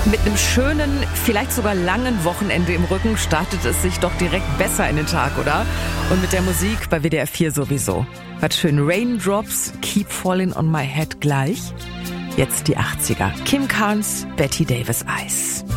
Mit einem schönen, vielleicht sogar langen Wochenende im Rücken startet es sich doch direkt besser in den Tag, oder? Und mit der Musik bei WDR 4 sowieso. Was schön, Raindrops Keep Falling on My Head gleich. Jetzt die 80er. Kim Carnes, Betty Davis Eyes.